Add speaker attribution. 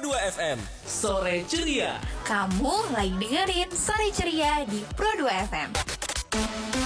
Speaker 1: Pro2 FM. Sore ceria.
Speaker 2: Kamu lagi dengerin Sore Ceria di Pro2 FM.